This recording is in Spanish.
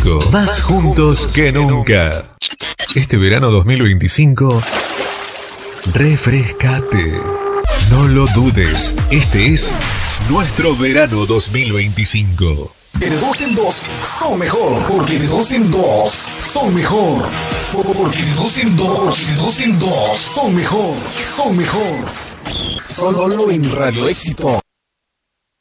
2025, más juntos que nunca. Este verano 2025, refrescate. No lo dudes, este es nuestro verano 2025. De dos en dos son mejor, porque de dos en dos son mejor. Porque de dos en dos son mejor. Solo en Radio Éxito.